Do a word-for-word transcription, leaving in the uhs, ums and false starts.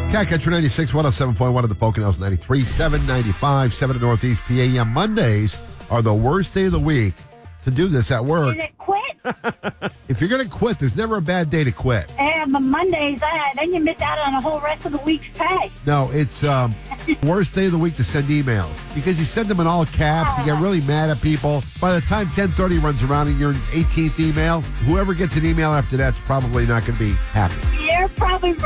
Cat Country ninety-six, one oh seven point one of the Poconos, ninety-three, seven ninety-five, seven in Northeast P A. Yeah, Mondays are the worst day of the week to do this at work. Is it quit? If you're going to quit, there's never a bad day to quit. And the Mondays, uh, then you miss out on the whole rest of the week's pay. No, it's um, worst day of the week to send emails because you send them in all caps. You get really mad at people. By the time ten thirty runs around and your eighteenth email, whoever gets an email after that's probably not going to be happy. You're probably